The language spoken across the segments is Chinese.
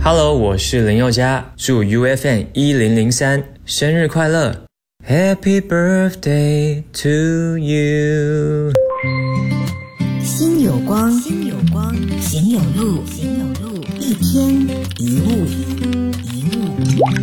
Hello， 我是林宥嘉，祝 UFM 1003生日快乐 ，Happy Birthday to you。 心有光，心有光，行有路，行有路，一天一物，一物。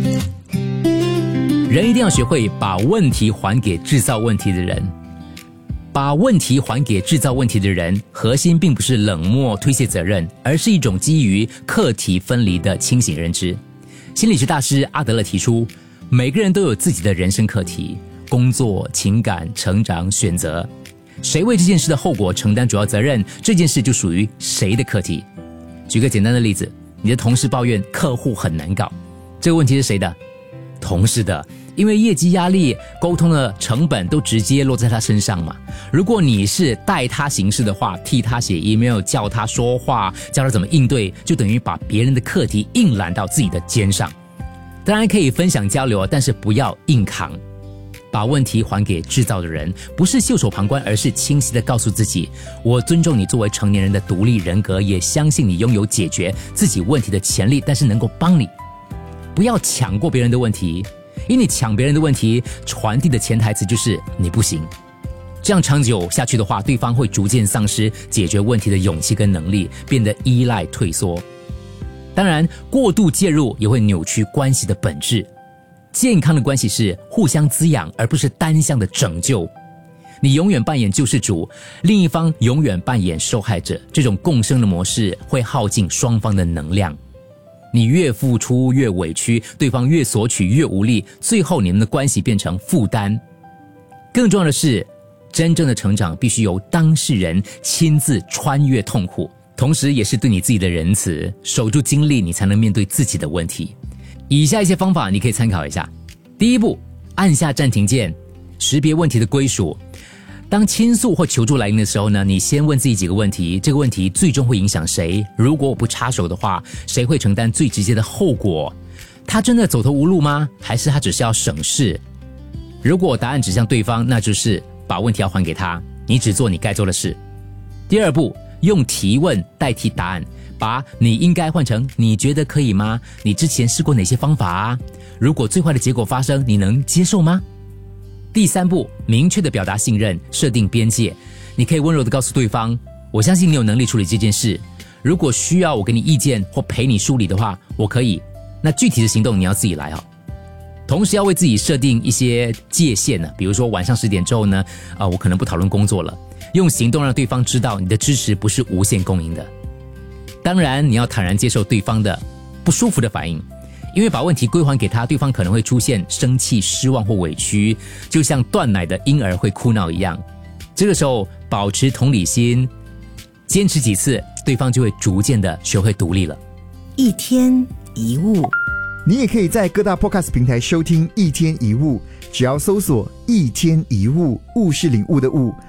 人一定要学会把问题还给制造问题的人。把问题还给制造问题的人，核心并不是冷漠推卸责任，而是一种基于课题分离的清醒认知。心理学大师阿德勒提出，每个人都有自己的人生课题，工作、情感、成长、选择。谁为这件事的后果承担主要责任，这件事就属于谁的课题。举个简单的例子，你的同事抱怨客户很难搞，这个问题是谁的？同事的，因为业绩压力、沟通的成本都直接落在他身上嘛。如果你是代他行事的话，替他写 email， 叫他说话，教他怎么应对，就等于把别人的课题硬揽到自己的肩上。当然可以分享交流，但是不要硬扛。把问题还给制造的人，不是袖手旁观，而是清晰地告诉自己，我尊重你作为成年人的独立人格，也相信你拥有解决自己问题的潜力，但是能够帮你。不要抢过别人的问题，因为你抢别人的问题传递的潜台词就是你不行。这样长久下去的话，对方会逐渐丧失解决问题的勇气跟能力，变得依赖退缩。当然，过度介入也会扭曲关系的本质。健康的关系是互相滋养，而不是单向的拯救。你永远扮演救世主，另一方永远扮演受害者，这种共生的模式会耗尽双方的能量。你越付出越委屈，对方越索取越无力，最后你们的关系变成负担。更重要的是，真正的成长必须由当事人亲自穿越痛苦，同时也是对你自己的仁慈，守住精力，你才能面对自己的问题。以下一些方法你可以参考一下。第一步，按下暂停键，识别问题的归属。当倾诉或求助来临的时候呢，你先问自己几个问题，这个问题最终会影响谁？如果我不插手的话，谁会承担最直接的后果？他真的走投无路吗？还是他只是要省事？如果答案指向对方，那就是把问题要还给他，你只做你该做的事。第二步，用提问代替答案，把你应该换成你觉得可以吗？你之前试过哪些方法啊？如果最坏的结果发生，你能接受吗？第三步，明确地表达信任，设定边界。你可以温柔地告诉对方，我相信你有能力处理这件事，如果需要我给你意见或陪你梳理的话，我可以，那具体的行动你要自己来哦。同时要为自己设定一些界限呢，比如说晚上10点之后呢，我可能不讨论工作了，用行动让对方知道你的支持不是无限供应的。当然你要坦然接受对方的不舒服的反应，因为把问题归还给他，对方可能会出现生气、失望或委屈，就像断奶的婴儿会哭闹一样。这个时候保持同理心，坚持几次，对方就会逐渐的学会独立了。 一天一物， 你也可以在各大 Podcast 平台收听一天一物，只要搜索一天一物，物是领悟的物，